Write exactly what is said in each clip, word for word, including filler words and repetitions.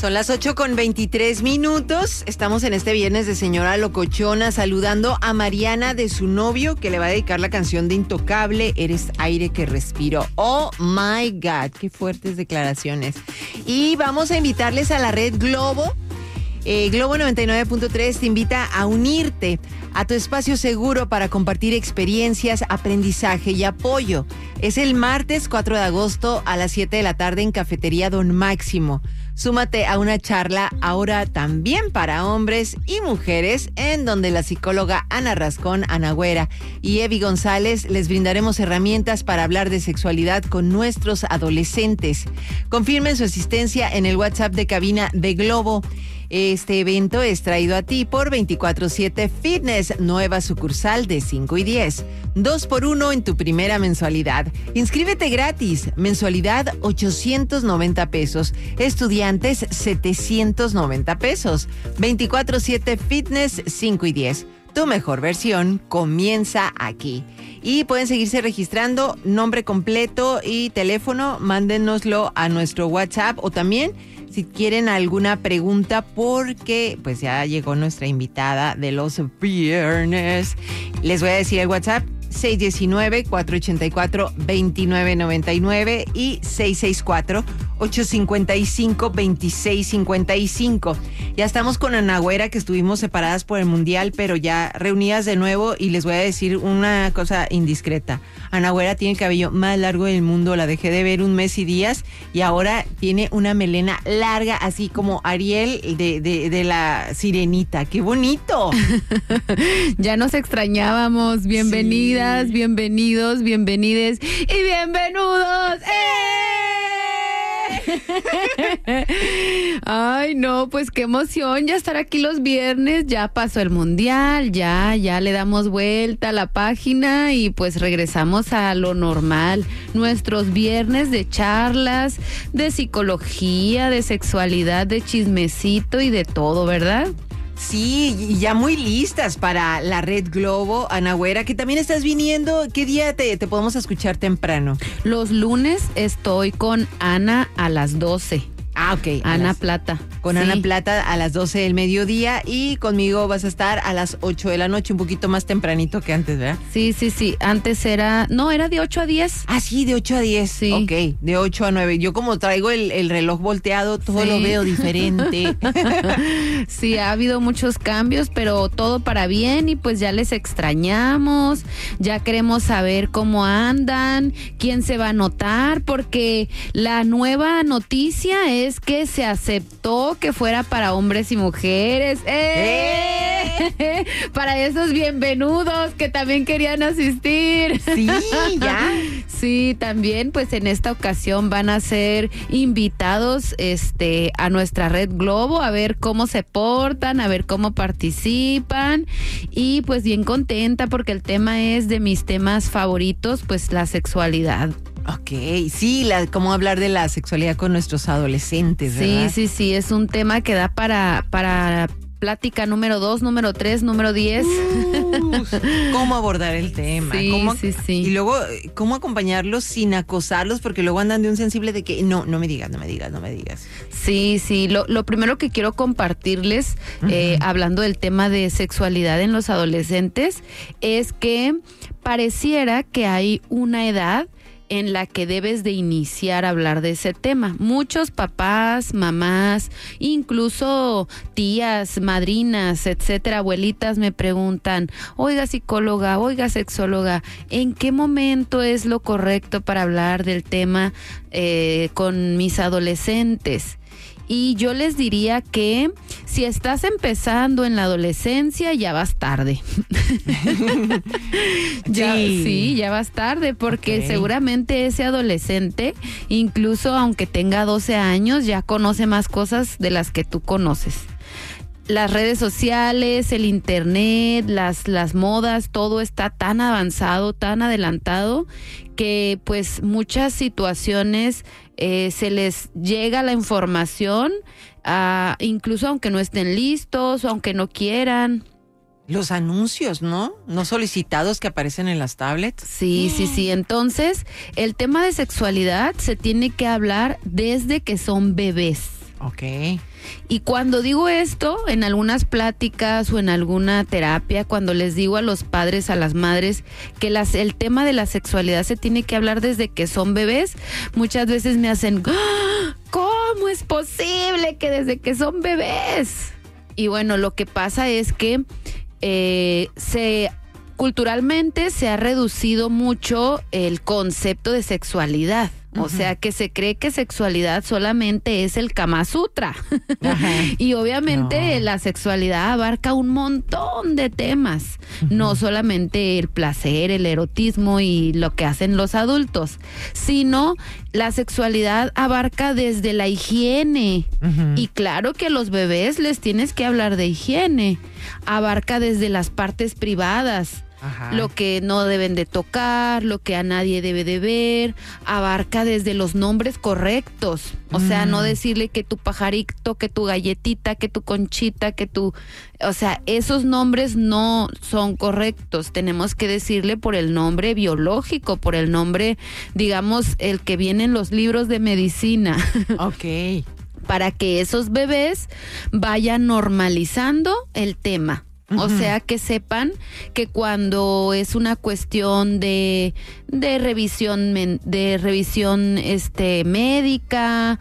Son las ocho con veintitrés minutos. Estamos en este viernes de Señora Locochona saludando a Mariana de su novio que le va a dedicar la canción de Intocable, Eres aire que respiro. Oh my God, qué fuertes declaraciones. Y vamos a invitarles a la red Globo. Eh, Globo noventa y nueve punto tres te invita a unirte a tu espacio seguro para compartir experiencias, aprendizaje y apoyo. Es el martes cuatro de agosto a las siete de la tarde en Cafetería Don Máximo. Súmate a una charla ahora también para hombres y mujeres en donde la psicóloga Ana Rascón, Ana Güera y Evi González les brindaremos herramientas para hablar de sexualidad con nuestros adolescentes. Confirmen su asistencia en el WhatsApp de cabina de Globo. Este evento es traído a ti por veinticuatro siete Fitness, nueva sucursal de cinco y diez. Dos por uno en tu primera mensualidad. Inscríbete gratis. Mensualidad ochocientos noventa pesos. Estudiantes setecientos noventa pesos. veinticuatro siete Fitness cinco y diez. Tu mejor versión comienza aquí. Y pueden seguirse registrando, nombre completo y teléfono, mándenoslo a nuestro WhatsApp o también si quieren alguna pregunta porque pues ya llegó nuestra invitada de los viernes. Les voy a decir el WhatsApp seis uno nueve, cuatro ocho cuatro, dos nueve nueve nueve y seis seis cuatro, ocho cinco cinco, dos seis cinco cinco. Ya estamos con Ana Güera, que estuvimos separadas por el Mundial, pero ya reunidas de nuevo, y les voy a decir una cosa indiscreta. Ana Güera tiene el cabello más largo del mundo, la dejé de ver un mes y días y ahora tiene una melena larga, así como Ariel de, de, de la Sirenita. ¡Qué bonito! Ya nos extrañábamos. Bienvenida. Sí. Bienvenidos, bienvenides y bienvenudos. ¡Eh! Ay, no, pues qué emoción ya estar aquí los viernes. Ya pasó el Mundial, ya, ya le damos vuelta a la página y pues regresamos a lo normal. Nuestros viernes de charlas, de psicología, de sexualidad, de chismecito y de todo, ¿verdad? Sí, y ya muy listas para la red Globo, Ana Güera, que también estás viniendo. ¿Qué día te, te podemos escuchar temprano? Los lunes estoy con Ana a las doce. Ah, ok. Ana las, Plata. Con sí. Ana Plata a las doce del mediodía y conmigo vas a estar a las ocho de la noche, un poquito más tempranito que antes, ¿verdad? Sí, sí, sí. Antes era, no, era de ocho a diez. Ah, sí, de ocho a diez. Sí. Ok, de ocho a nueve. Yo como traigo el, el reloj volteado, todo sí. Lo veo diferente. Sí, ha habido muchos cambios, pero todo para bien y pues ya les extrañamos. Ya queremos saber cómo andan, quién se va a anotar, porque la nueva noticia es es que se aceptó que fuera para hombres y mujeres. ¡Eh! ¡Eh! Para esos bienvenudos que también querían asistir. Sí, ya. Sí, también pues en esta ocasión van a ser invitados este a nuestra red Globo a ver cómo se portan, a ver cómo participan y pues bien contenta porque el tema es de mis temas favoritos, pues la sexualidad. Ok, sí, la, cómo hablar de la sexualidad con nuestros adolescentes, ¿verdad? Sí, sí, sí, es un tema que da para, para plática número dos, número tres, número diez. Uh, ¿Cómo abordar el tema? Sí, ¿Cómo, sí, sí. Y luego, ¿cómo acompañarlos sin acosarlos? Porque luego andan de un sensible de que, no, no me digas, no me digas, no me digas. Sí, sí, lo, lo primero que quiero compartirles, uh-huh. eh, hablando del tema de sexualidad en los adolescentes, es que pareciera que hay una edad en la que debes de iniciar a hablar de ese tema. Muchos papás, mamás, incluso tías, madrinas, etcétera, abuelitas me preguntan, oiga psicóloga, oiga sexóloga, ¿en qué momento es lo correcto para hablar del tema eh, con mis adolescentes? Y yo les diría que si estás empezando en la adolescencia, ya vas tarde. ya, sí. sí, ya vas tarde, porque okay. seguramente ese adolescente, incluso aunque tenga doce años, ya conoce más cosas de las que tú conoces. Las redes sociales, el internet, las, las modas, todo está tan avanzado, tan adelantado, que pues muchas situaciones eh, se les llega la información, uh, incluso aunque no estén listos o aunque no quieran. Los anuncios, ¿no? No solicitados que aparecen en las tablets. Sí, sí, sí. Entonces, el tema de sexualidad se tiene que hablar desde que son bebés. Ok. Y cuando digo esto, en algunas pláticas o en alguna terapia, cuando les digo a los padres, a las madres, que las, el tema de la sexualidad se tiene que hablar desde que son bebés, muchas veces me hacen, ¡ah! ¿Cómo es posible que desde que son bebés? Y bueno, lo que pasa es que eh, se... culturalmente se ha reducido mucho el concepto de sexualidad. Uh-huh. O sea, que se cree que sexualidad solamente es el Kama Sutra. Uh-huh. Y obviamente no. La sexualidad abarca un montón de temas. Uh-huh. No solamente el placer, el erotismo y lo que hacen los adultos, sino la sexualidad abarca desde la higiene. Uh-huh. Y claro que a los bebés les tienes que hablar de higiene. Abarca desde las partes privadas. Ajá. Lo que no deben de tocar, lo que a nadie debe de ver, abarca desde los nombres correctos, o mm. sea, no decirle que tu pajarito, que tu galletita, que tu conchita, que tu, o sea, esos nombres no son correctos, tenemos que decirle por el nombre biológico, por el nombre, digamos, el que viene en los libros de medicina. Ok. Para que esos bebés vayan normalizando el tema. O sea, que sepan que cuando es una cuestión de, de revisión, de revisión este, médica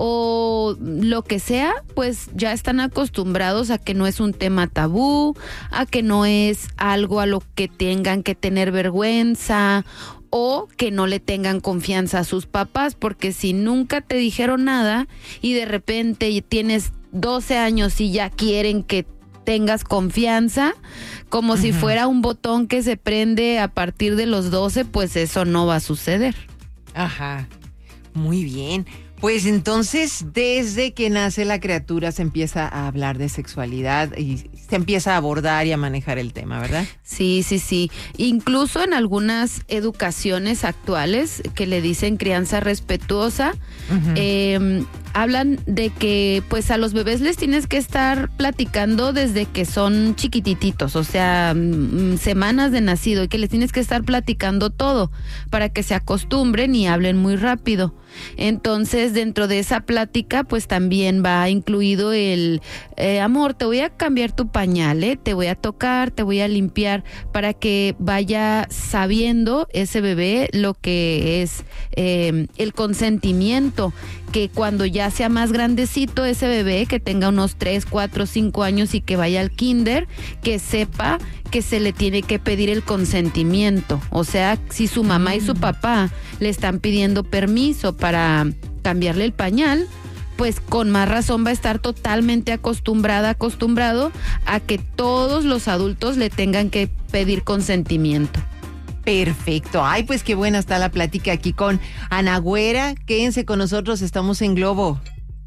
o lo que sea, pues ya están acostumbrados a que no es un tema tabú, a que no es algo a lo que tengan que tener vergüenza o que no le tengan confianza a sus papás, porque si nunca te dijeron nada y de repente tienes doce años y ya quieren que tengas confianza, como uh-huh. si fuera un botón que se prende a partir de los doce, pues eso no va a suceder. Ajá, muy bien. Pues entonces, desde que nace la criatura se empieza a hablar de sexualidad y se empieza a abordar y a manejar el tema, ¿verdad? Sí, sí, sí. Incluso en algunas educaciones actuales que le dicen crianza respetuosa, uh-huh. eh, hablan de que pues a los bebés les tienes que estar platicando desde que son chiquitititos, o sea, m- semanas de nacido, y que les tienes que estar platicando todo para que se acostumbren y hablen muy rápido. Entonces, dentro de esa plática, pues también va incluido el eh, amor, te voy a cambiar tu pañal, ¿eh? Te voy a tocar, te voy a limpiar, para que vaya sabiendo ese bebé lo que es eh, el consentimiento, que cuando ya sea más grandecito ese bebé, que tenga unos tres, cuatro, cinco años y que vaya al kinder, que sepa que se le tiene que pedir el consentimiento. O sea, si su mamá y su papá le están pidiendo permiso para cambiarle el pañal, pues con más razón va a estar totalmente acostumbrada, acostumbrado a que todos los adultos le tengan que pedir consentimiento. Perfecto. Ay, pues qué buena está la plática aquí con Ana Güera. Quédense con nosotros, estamos en Globo.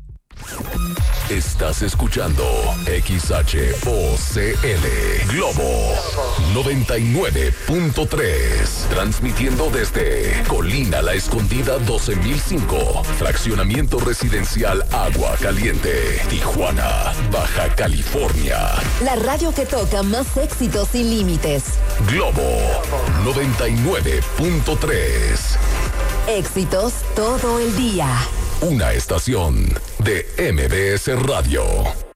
Estás escuchando X H O C L Globo noventa y nueve punto tres, transmitiendo desde Colina La Escondida doce mil cinco, fraccionamiento residencial Agua Caliente, Tijuana, Baja California. La radio que toca más éxitos sin límites. Globo noventa y nueve punto tres. Éxitos todo el día. Una estación de M B S Radio.